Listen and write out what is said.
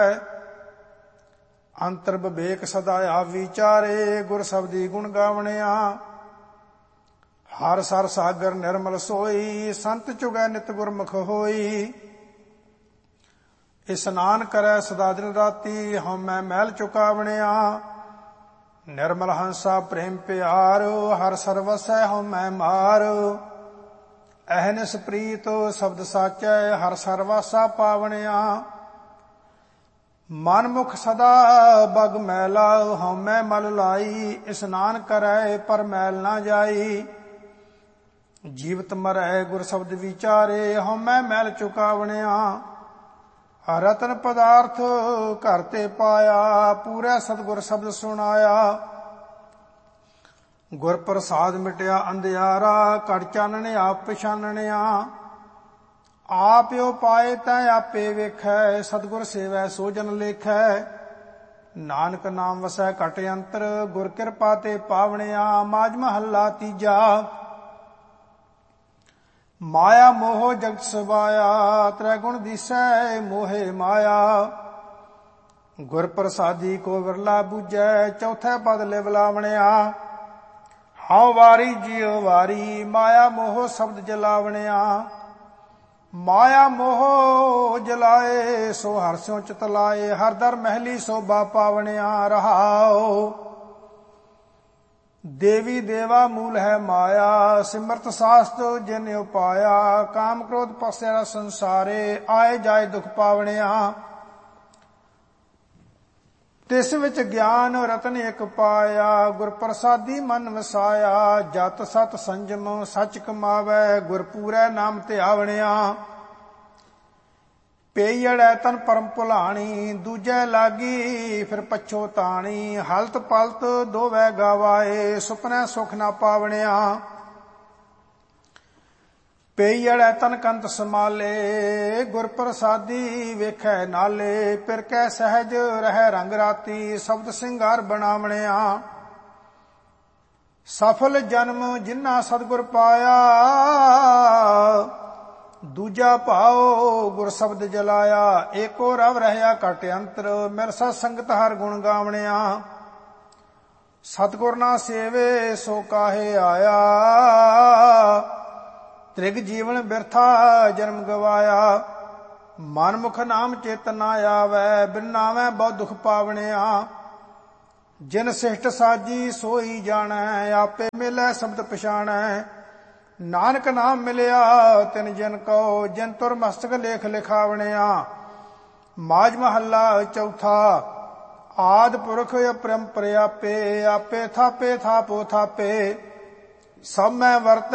ਅੰਤਰ ਵਿਵੇਕ ਸਦਾ ਆਪ ਵਿਚਾਰੇ, ਗੁਰ ਸ਼ਬਦੀ ਗੁਣ ਗਾਵਣਿਆ। ਹਰ ਸਰ ਸਾਗਰ ਨਿਰਮਲ ਸੋਈ, ਸੰਤ ਚੁਗੈ ਨਿਤ ਗੁਰਮੁਖ ਹੋਈ। ਇਸਨਾਨ ਕਰੈ ਸਦਾ ਦਿਨ ਰਾਤੀ, ਹਉਮੈ ਮੈਲ ਚੁਕਾਵਣਿਆ। ਨਿਰਮਲ ਹੰਸਾ ਪ੍ਰੇਮ ਪਿਆਰ, ਹਰ ਸਰਵਸੈ ਹਉਮੈ ਮਾਰ। ਅਹਨਿਸ ਪ੍ਰੀਤ ਸ਼ਬਦ ਸਾਚੈ, ਹਰ ਸਰਵਾਸਾ ਪਾਵਣਿਆ। ਮਨ ਮੁਖ ਸਦਾ ਬਗ ਮੈਲਾ, ਹਉਮੈ ਮਲ ਲਾਈ। ਇਸਨਾਨ ਕਰੈ ਪਰ ਮੈਲ ਨਾ ਜਾਈ। ਜੀਵਤ ਮਰੈ ਗੁਰ ਸ਼ਬਦ ਵਿਚਾਰੇ, ਹਉਮੈ ਮੈਲ ਚੁਕਾਵਣਿਆ। ਰਤਨ ਪਦਾਰਥ ਘਰ ਤੇ ਪਾਇਆ, ਪੂਰਾ ਸਤਿਗੁਰ ਸ਼ਬਦ ਸੁਣਾਇਆ। ਗੁਰ ਪ੍ਰਸਾਦ ਮਿਟਿਆ ਅੰਧਿਆਰਾ, ਘਟ ਚਾਨਣੇ ਆਪ ਪਛਾਨਣਿਆ। ਆਪਿਓ ਪਾਏ ਤੈ ਆਪੇ ਵੇਖੈ, ਸਤਿਗੁਰ ਸੇਵੈ ਸੋ ਜਨ ਲੇਖੈ। ਨਾਨਕ ਨਾਮ ਵਸੈ ਘਟ ਅੰਤਰ, ਗੁਰ ਕਿਰਪਾ ਤੇ ਪਾਵਣਿਆ। ਮਾਝ ਮਹੱਲਾ ਤੀਜਾ। ਮਾਇਆ ਮੋਹ ਜਗਤ ਸਵਾਇਆ, ਤ੍ਰੈ ਗੁਣ ਦੀਸੈ ਮੋਹੇ ਮਾਇਆ। ਗੁਰ ਪ੍ਰਸਾਦੀ ਕੋ ਵਿਰਲਾ ਬੂਝੈ, ਚੌਥੈ ਪਦ ਲਿਵ ਲਾਵਣਿਆ। ਹਉ ਵਾਰੀ ਜਿਉ ਵਾਰੀ, ਮਾਇਆ ਮੋਹ ਸ਼ਬਦ ਜਲਾਵਣਿਆ। ਮਾਇਆ ਮੋਹ ਜਲਾਏ, ਸੋ ਹਰਿ ਸਿਉ ਚਿਤ ਲਾਏ। ਹਰਿ ਦਰ ਮਹਿਲੀ ਸੋਭਾ ਪਾਵਣਿਆ। ਰਹਾਉ ਦੇਵੀ ਦੇਵਾ ਮੂਲ ਹੈ ਮਾਇਆ, ਸਿਮਰਤ ਸਾਸਤ ਜਿਨ ਉਪਾਇਆ। ਕਾਮ ਕ੍ਰੋਧ ਪਸਿਆ ਸੰਸਾਰੇ, ਆਏ ਜਾਏ ਦੁਖ ਪਾਵਣਿਆ। ਤਿਸ ਵਿੱਚ ਗਿਆਨ ਰਤਨ ਇਕ ਪਾਇਆ, ਗੁਰ ਪ੍ਰਸਾਦੀ ਮਨ ਵਸਾਇਆ। ਜਤ ਸਤ ਸੰਜਮ ਸਚ ਕਮਾਵੈ, ਗੁਰ ਪੂਰੈ ਨਾਮ ਧਿਆਵਣਿਆ। ਪੇਈੜੈ ਤਨ ਪਰਮ ਭੁਲਾਣੀ, ਦੂਜੈ ਲਾਗੀ ਫਿਰ ਪਛੋ ਤਾਣੀ। ਹਲਤ ਪਲਤ ਦੋਵੈ ਗਵਾਏ, ਸੁਪਨੈ ਸੁਖ ਨਾ ਪਾਵਣਿਆ। ਪੇਈੜੈ ਤਨ ਕੰਤ ਸਮਾਲੇ, ਗੁਰ ਪ੍ਰਸਾਦੀ ਵੇਖੈ ਨਾਲੇ। ਫਿਰ ਕੈ ਸਹਿਜ ਰਹਿ ਰੰਗ ਰਾਤੀ, ਸ਼ਬਦ ਸਿੰਗਾਰ ਬਣਾਵਣਿਆ। ਸਫਲ ਜਨਮ ਜਿਨ੍ਹਾਂ ਸਤਿਗੁਰ ਪਾਇਆ, ਦੂਜਾ ਭਾਉ ਗੁਰ ਸ਼ਬਦ ਜਲਾਇਆ। ਏਕੋ ਰਵ ਰਹਿਆ ਘਟ ਅੰਤਰ, ਮਿਲ ਸਤ ਸੰਗਤ ਹਰ ਗੁਣ ਗਾਵਣਿਆ। ਸਤਿਗੁਰ ਨਾ ਸੇਵੇ ਸੋ ਕਾਹੇ ਆਇਆ, ਤ੍ਰਿਗ ਜੀਵਨ ਬਿਰਥਾ ਜਨਮ ਗਵਾਇਆ। ਮਨ ਮੁਖ ਨਾਮ ਚਿਤ ਨਾ ਆਵੈ, ਬਿਨ ਨਾਵੈ ਬਹੁ ਦੁਖ ਪਾਵਣਿਆ। ਜਿਨ ਸਿਸ਼ਟ ਸਾਜੀ ਸੋਈ ਜਾਣੈ, ਆਪੇ ਮਿਲੈ ਸ਼ਬਦ ਪਛਾਣੈ। ਨਾਨਕ ਨਾਮ ਮਿਲਿਆ ਤਿਨ ਜਨ ਕਉ, ਜਿਨ ਤੁਰ ਮਸਤਕ ਲੇਖ ਲਿਖਾਵਣਿਆ। ਮਾਝ ਮਹੱਲਾ ਚੌਥਾ। ਆਦਿ ਪੁਰਖ ਅਪਰੰਪਰ ਆਪੇ, ਆਪੇ ਥਾਪੇ ਥਾਪੋ ਥਾਪੇ। ਸਭ ਮੈਂ ਵਰਤ